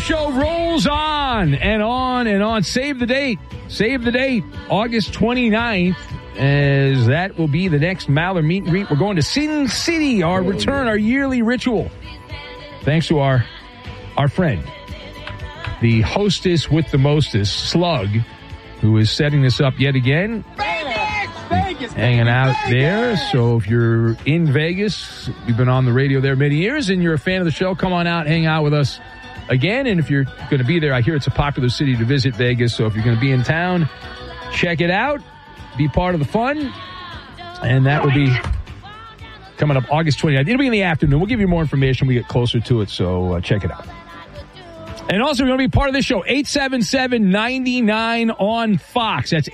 show rolls on and on and on. Save the date. Save the date. August 29th, as that will be the next Maller meet and greet. We're going to Sin City, our return, our yearly ritual. Thanks to our friend, the hostess with the mostest, Slug, who is setting this up yet again. Vegas, hanging out there. So if you're in Vegas, you've been on the radio there many years, and you're a fan of the show, come on out, hang out with us again. And if you're going to be there, I hear it's a popular city to visit, Vegas. So if you're going to be in town, check it out. Be part of the fun. And that will be coming up August 29th. It'll be in the afternoon. We'll give you more information when we get closer to it. So check it out. And also, we're going to be part of this show, 877-99 on Fox. That's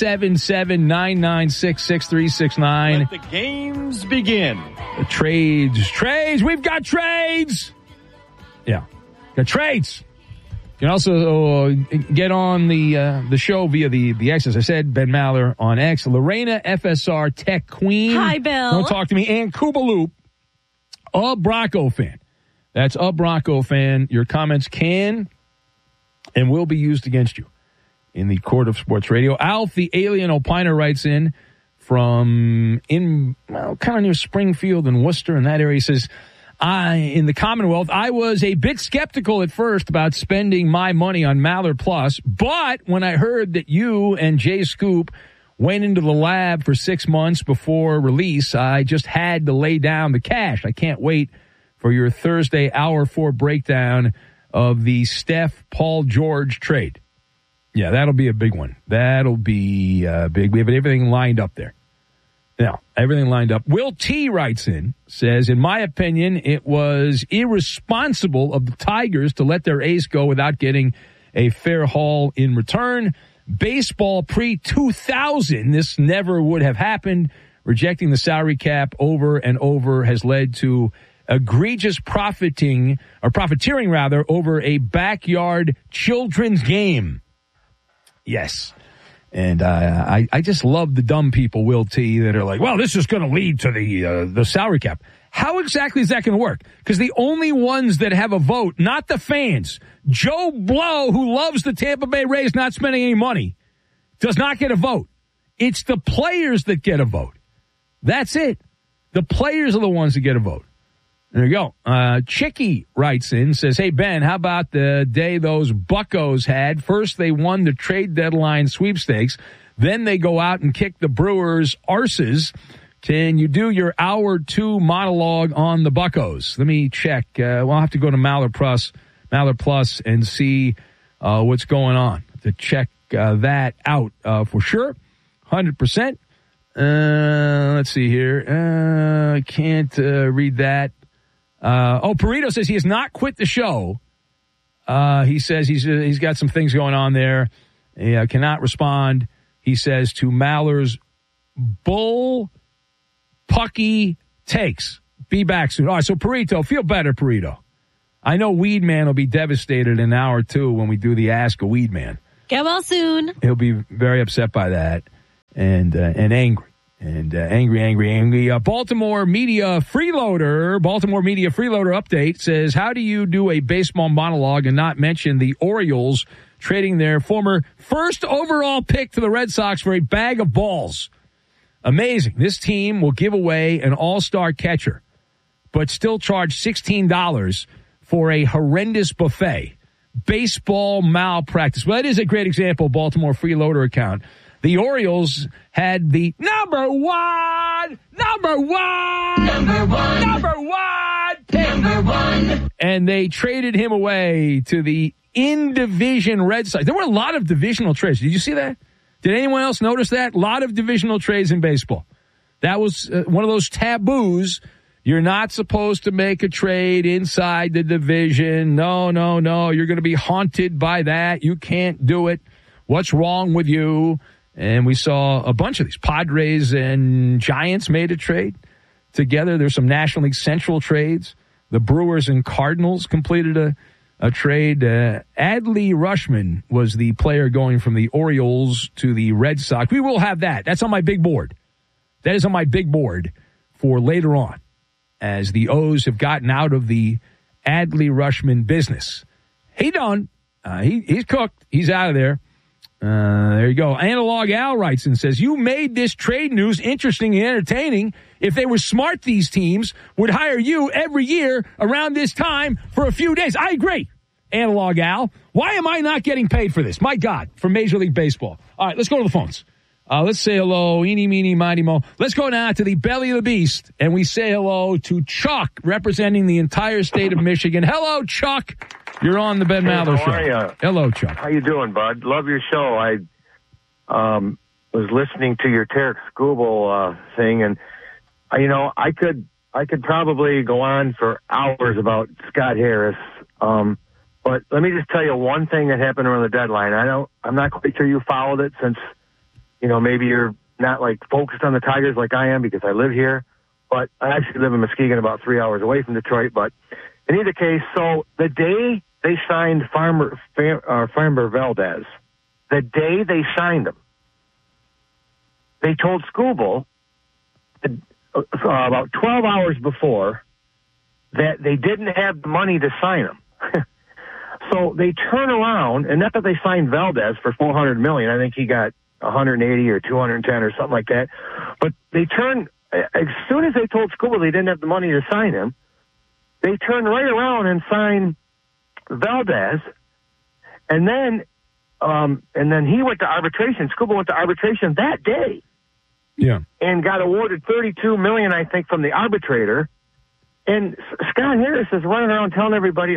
877-996-6369. Let the games begin. The trades. We've got trades. Yeah, got trades. You can also get on the show via the X, as I said, Ben Maller on X. Lorena, FSR Tech Queen. Hi, Bill. Don't talk to me. And Kubaloop, a Bronco fan. That's a Bronco fan. Your comments can and will be used against you in the court of sports radio. Alf, the alien opiner, writes in from kind of near Springfield and Worcester in that area. He says, in the Commonwealth, I was a bit skeptical at first about spending my money on Maller Plus, but when I heard that you and Jay Scoop went into the lab for 6 months before release, I just had to lay down the cash. I can't wait for your Thursday Hour 4 breakdown of the Steph Paul George trade. Yeah, that'll be a big one. That'll be big. We have everything lined up there. Now, everything lined up. Will T writes in, says, in my opinion, it was irresponsible of the Tigers to let their ace go without getting a fair haul in return. Baseball pre-2000, this never would have happened. Rejecting the salary cap over and over has led to egregious profiteering over a backyard children's game. Yes. And I just love the dumb people, Will T, that are like, well, this is going to lead to the salary cap. How exactly is that going to work? Because the only ones that have a vote, not the fans, Joe Blow, who loves the Tampa Bay Rays not spending any money, does not get a vote. It's the players that get a vote. That's it. The players are the ones that get a vote. There you go. Chicky writes in, says, hey, Ben, how about the day those Buccos had? First, they won the trade deadline sweepstakes. Then they go out and kick the Brewers' arses. Can you do your hour 2 monologue on the Buccos? Let me check. We'll have to go to Maller Plus and see what's going on to check that out for sure. 100%. Let's see here. I can't read that. Perito says he has not quit the show. He says he's got some things going on there. He cannot respond, he says, to Maller's bull pucky takes. Be back soon. All right, so Perito, feel better, Perito. I know Weed Man will be devastated in hour 2 when we do the Ask a Weed Man. Get well soon. He'll be very upset by that and angry. And angry. Baltimore Media Freeloader update says, how do you do a baseball monologue and not mention the Orioles trading their former first overall pick to the Red Sox for a bag of balls? Amazing. This team will give away an all-star catcher, but still charge $16 for a horrendous buffet. Baseball malpractice. Well, that is a great example, Baltimore Freeloader account. The Orioles had the number one pick. And they traded him away to the in-division Red Sox. There were a lot of divisional trades. Did you see that? Did anyone else notice that? A lot of divisional trades in baseball. That was one of those taboos. You're not supposed to make a trade inside the division. No. You're going to be haunted by that. You can't do it. What's wrong with you? And we saw a bunch of these. Padres and Giants made a trade together. There's some National League Central trades. The Brewers and Cardinals completed a trade. Adley Rutschman was the player going from the Orioles to the Red Sox. We will have that. That's on my big board. That is on my big board for later on, as the O's have gotten out of the Adley Rutschman business. He done. He's cooked. He's out of there. There you go. Analog Al writes and says, you made this trade news interesting and entertaining. If they were smart, these teams would hire you every year around this time for a few days. I agree, Analog Al. Why am I not getting paid for this? My God, from Major League Baseball. All right, let's go to the phones. Let's say hello, eeny, meeny, miny, mo. Let's go now to the belly of the beast, and we say hello to Chuck, representing the entire state of Michigan. Hello, Chuck. You're on the Ben Maller Show. How are you? Hello, Chuck. How you doing, bud? Love your show. I was listening to your Tarek Skubal thing, and I could probably go on for hours about Scott Harris. But let me just tell you one thing that happened around the deadline. I'm not quite sure you followed it since, maybe you're not like focused on the Tigers like I am because I live here. But I actually live in Muskegon, about 3 hours away from Detroit. But in either case, so the day they signed Farmer Valdez, the day they signed him, they told Skubal about 12 hours before that they didn't have the money to sign him. So they turn around, and not that they signed Valdez for $400 million. I think he got 180 or 210 or something like that. But they turned, as soon as they told Skubal they didn't have the money to sign him, they turned right around and signed Valdez, and then he went to arbitration. Skubal went to arbitration that day, and got awarded $32 million, I think, from the arbitrator. And Scott Harris is running around telling everybody,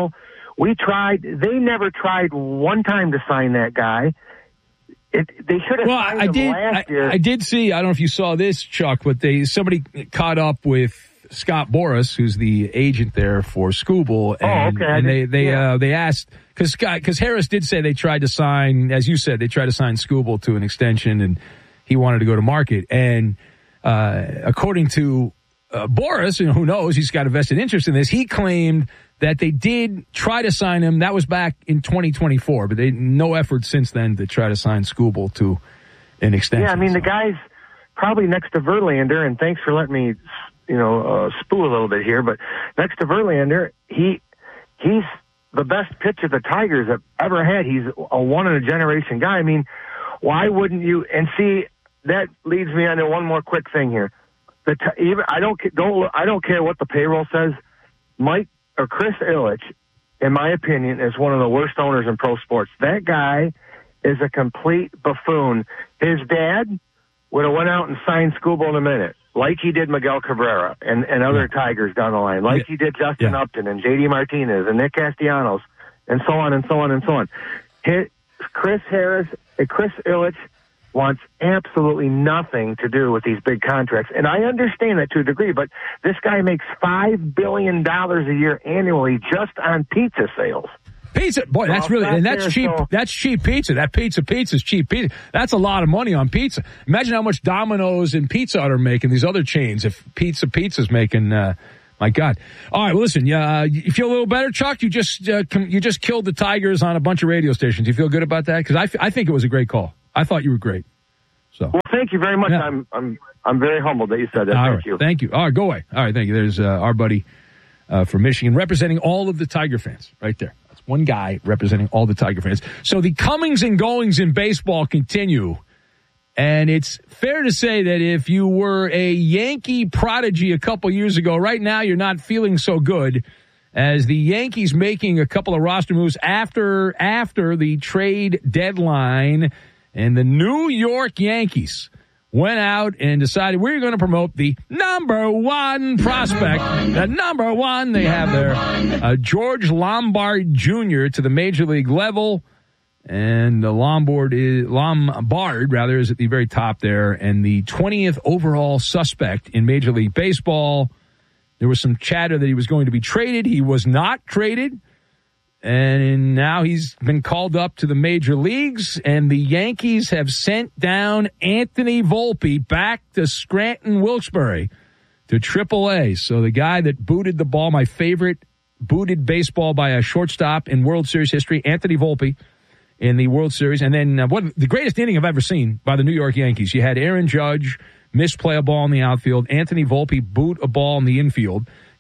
we tried. They never tried one time to sign that guy. They should have signed him last year. I did see. I don't know if you saw this, Chuck, but somebody caught up with Scott Boras, who's the agent there for Skubal, and they asked because Harris did say they tried to sign, as you said, they tried to sign Skubal to an extension, and he wanted to go to market. And according to Boras, who knows, he's got a vested interest in this. He claimed that they did try to sign him. That was back in 2024, but no effort since then to try to sign Skubal to an extension. Yeah, I mean, the guy's probably next to Verlander, and thanks for letting me, spew a little bit here, but next to Verlander, he's the best pitcher the Tigers have ever had. He's a one-in-a-generation guy. I mean, why wouldn't you? And see, that leads me on to one more quick thing here. I don't care what the payroll says. Chris Ilitch, in my opinion, is one of the worst owners in pro sports. That guy is a complete buffoon. His dad would have went out and signed Skubal in a minute, like he did Miguel Cabrera and other Tigers down the line, like he did Justin Upton and J.D. Martinez and Nick Castellanos, and so on and so on and so on. Chris Ilitch wants absolutely nothing to do with these big contracts. And I understand that to a degree, but this guy makes $5 billion a year annually just on pizza sales. Pizza, boy, that's really, and that's cheap. That's cheap pizza. That pizza's cheap pizza. That's a lot of money on pizza. Imagine how much Domino's and Pizza Hut are making, these other chains, if pizza's making, my God. All right, well, listen, you feel a little better, Chuck? You just killed the Tigers on a bunch of radio stations. You feel good about that? Because I think it was a great call. I thought you were great. So, well, thank you very much. Yeah. I'm very humbled that you said that. Thank you. Thank you. All right, go away. All right, thank you. There's our buddy from Michigan representing all of the Tiger fans right there. That's one guy representing all the Tiger fans. So the comings and goings in baseball continue. And it's fair to say that if you were a Yankee prodigy a couple years ago, right now you're not feeling so good, as the Yankees making a couple of roster moves after the trade deadline. And the New York Yankees went out and decided we're going to promote the number one prospect, the number one they have there, George Lombard Jr. to the major league level. And the Lombard is at the very top there, and the 20th overall suspect in Major League Baseball. There was some chatter that he was going to be traded. He was not traded. And now he's been called up to the major leagues, and the Yankees have sent down Anthony Volpe back to Scranton Wilkes-Barre to AAA. So the guy that booted the ball, my favorite booted baseball by a shortstop in World Series history, Anthony Volpe in the World Series. And then the greatest inning I've ever seen by the New York Yankees. You had Aaron Judge misplay a ball in the outfield, Anthony Volpe boot a ball in the infield.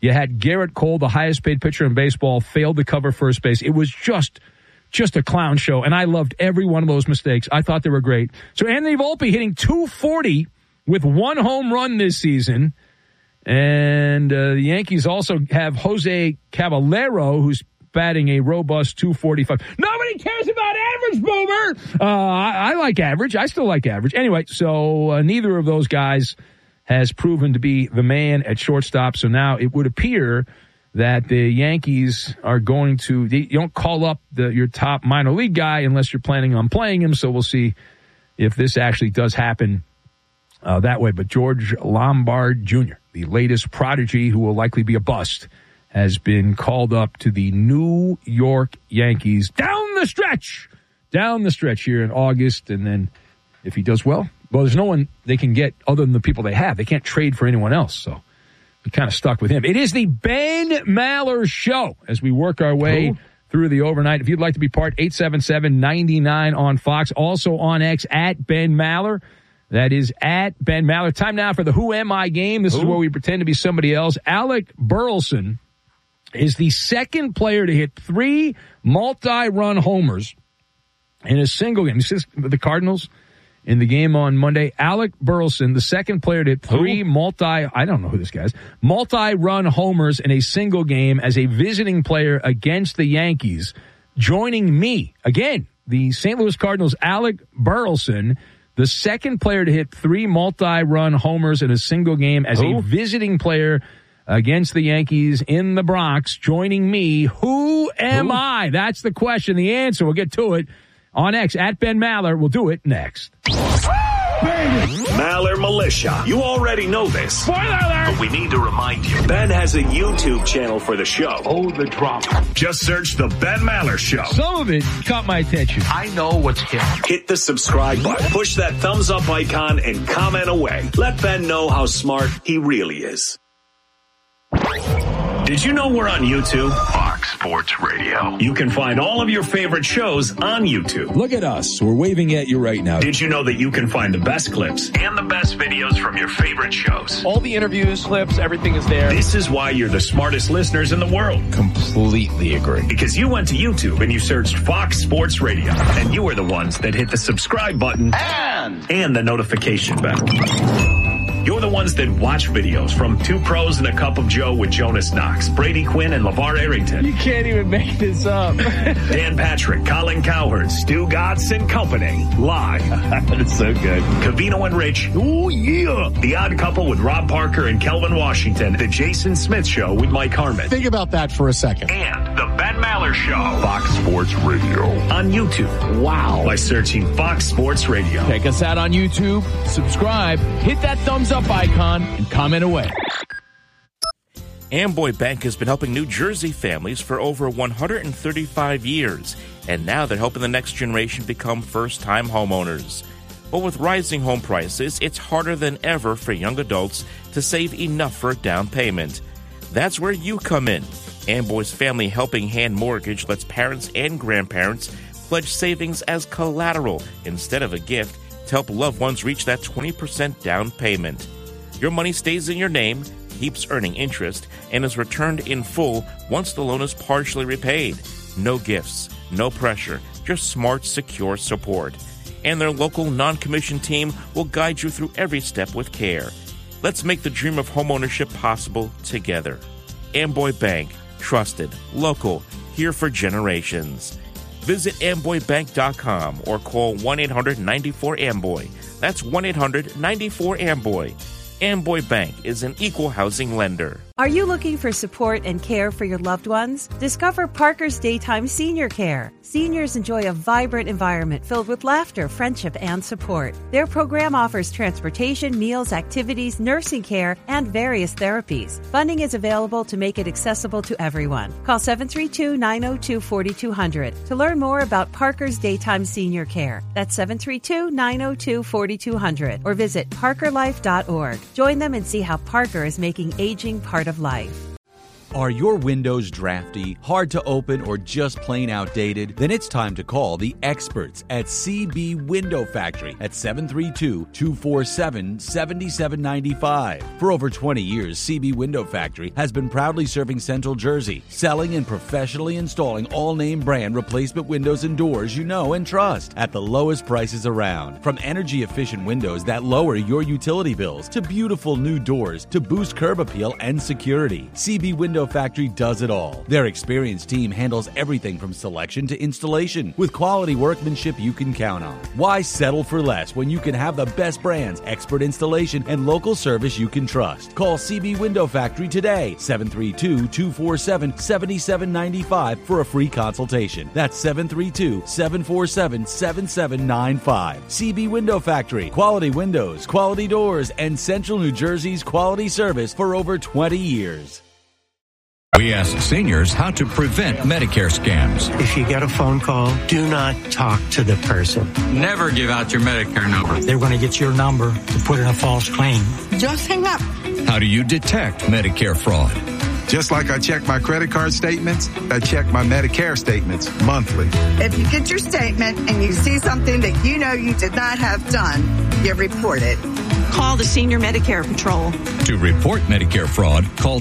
You had Garrett Cole, the highest paid pitcher in baseball, failed to cover first base. It was just a clown show, and I loved every one of those mistakes. I thought they were great. So Anthony Volpe hitting .240 with 1 home run this season. And the Yankees also have Jose Caballero, who's batting a robust .245. Nobody cares about average, Boomer! I like average. I still like average. Anyway, so neither of those guys has proven to be the man at shortstop. So now it would appear that the Yankees are going to, you don't call up your top minor league guy unless you're planning on playing him. So we'll see if this actually does happen that way. But George Lombard Jr., the latest prodigy who will likely be a bust, has been called up to the New York Yankees down the stretch here in August. And then if he does well, there's no one they can get other than the people they have. They can't trade for anyone else. So we kind of stuck with him. It is the Ben Maller Show as we work our way through the overnight. If you'd like to be part, 877-99 on Fox. Also on X at Ben Maller. That is at Ben Maller. Time now for the Who Am I game. This is where we pretend to be somebody else. Alec Burleson is the second player to hit 3 multi-run homers in a single game. This is the Cardinals in the game on Monday. Alec Burleson, the second player to hit 3 I don't know who this guy is, multi-run homers in a single game as a visiting player against the Yankees. Joining me, again, the St. Louis Cardinals, Alec Burleson, the second player to hit 3 multi-run homers in a single game as a visiting player against the Yankees in the Bronx. Joining me, who am I? That's the question. The answer, we'll get to it on X at Ben Maller. We'll do it next. Maller Militia. You already know this. Spoiler alert! But we need to remind you. Ben has a YouTube channel for the show. Oh, the drama. Just search The Ben Maller Show. Some of it caught my attention. I know what's hip. Hit the subscribe button. Push that thumbs up icon and comment away. Let Ben know how smart he really is. Did you know we're on YouTube? Fox Sports Radio. You can find all of your favorite shows on YouTube. Look at us. We're waving at you right now. Did you know that you can find the best clips And the best videos from your favorite shows. All the interviews, clips, everything is there. This is why you're the smartest listeners in the world. Completely agree. Because you went to YouTube and you searched Fox Sports Radio. And you were the ones that hit the subscribe button and the notification bell. You're the ones that watch videos from Two Pros and a Cup of Joe with Jonas Knox, Brady Quinn, and LeVar Arrington. You can't even make this up. Dan Patrick, Colin Cowherd, Stu Gatz and Company. Live. That's so good. Covino and Rich. Oh, yeah. The Odd Couple with Rob Parker and Kelvin Washington. The Jason Smith Show with Mike Harmon. Think about that for a second. And the Ben Maller Show. Fox Sports Radio. On YouTube. Wow. By searching Fox Sports Radio. Check us out on YouTube. Subscribe. Hit that thumbs up icon and comment away. Amboy Bank has been helping New Jersey families for over 135 years, and now they're helping the next generation become first-time homeowners. But with rising home prices, it's harder than ever for young adults to save enough for a down payment. That's where you come in. Amboy's Family Helping Hand Mortgage lets parents and grandparents pledge savings as collateral instead of a gift to help loved ones reach that 20% down payment. Your money stays in your name, keeps earning interest, and is returned in full once the loan is partially repaid. No gifts, no pressure, just smart, secure support. And their local non-commissioned team will guide you through every step with care. Let's make the dream of homeownership possible together. Amboy Bank, trusted, local, here for generations. Visit amboybank.com or call 1-800-94-AMBOY. That's 1-800-94-AMBOY. Amboy Bank is an equal housing lender. Are you looking for support and care for your loved ones? Discover Parker's Daytime Senior Care. Seniors enjoy a vibrant environment filled with laughter, friendship, and support. Their program offers transportation, meals, activities, nursing care, and various therapies. Funding is available to make it accessible to everyone. Call 732-902-4200 to learn more about Parker's Daytime Senior Care. That's 732-902-4200 or visit parkerlife.org. Join them and see how Parker is making aging part of life. Are your windows drafty, hard to open, or just plain outdated? Then it's time to call the experts at CB Window Factory at 732-247-7795. For over 20 years, CB Window Factory has been proudly serving Central Jersey, selling and professionally installing all-name brand replacement windows and doors you know and trust at the lowest prices around. From energy-efficient windows that lower your utility bills to beautiful new doors to boost curb appeal and security, CB Window Factory does it all. Their experienced team handles everything from selection to installation with quality workmanship you can count on. Why settle for less when you can have the best brands, expert installation, and local service you can trust? Call CB Window Factory today, 732-247-7795 for a free consultation. That's 732-747-7795. CB Window Factory. Quality windows, quality doors, and Central New Jersey's quality service for over 20 years. We ask seniors how to prevent Medicare scams. If you get a phone call, do not talk to the person. Never give out your Medicare number. They're going to get your number to put in a false claim. Just hang up. How do you detect Medicare fraud? Just like I check my credit card statements, I check my Medicare statements monthly. If you get your statement and you see something that you know you did not have done, you report it. Call the Senior Medicare Patrol. To report Medicare fraud, call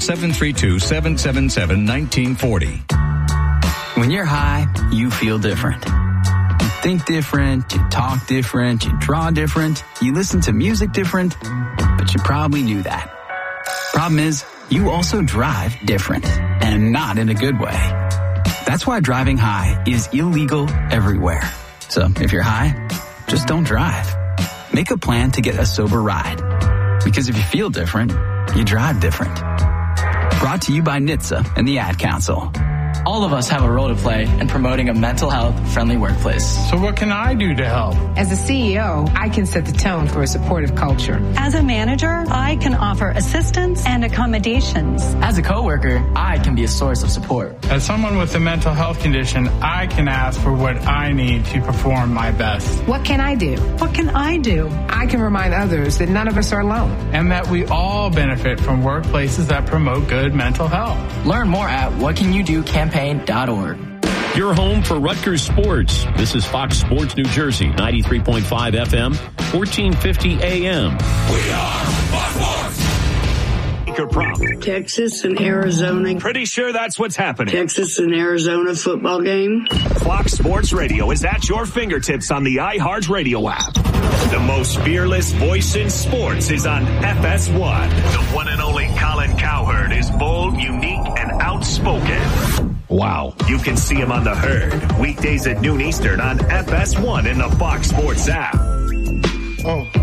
732-777-1940. When you're high, you feel different. You think different, you talk different, you draw different, you listen to music different, but you probably knew that. Problem is, you also drive different, and not in a good way. That's why driving high is illegal everywhere. So if you're high, just don't drive. Make a plan to get a sober ride. Because if you feel different, you drive different. Brought to you by NHTSA and the Ad Council. All of us have a role to play in promoting a mental health friendly workplace. So what can I do to help? As a CEO, I can set the tone for a supportive culture. As a manager, I can offer assistance and accommodations. As a coworker, I can be a source of support. As someone with a mental health condition, I can ask for what I need to perform my best. What can I do? What can I do? I can remind others that none of us are alone. And that we all benefit from workplaces that promote good mental health. Learn more at whatcanyoudocampaign.org. Your home for Rutgers sports. This is Fox Sports New Jersey, 93.5 FM, 1450 AM. We are Fox Sports. Texas and Arizona. Pretty sure that's what's happening. Texas and Arizona football game. Fox Sports Radio is at your fingertips on the iHeartRadio app. The most fearless voice in sports is on FS1. The one and only Colin Cowherd is bold, unique, and outspoken. Wow. You can see him on The Herd, weekdays at noon Eastern on FS1 in the Fox Sports app. Oh.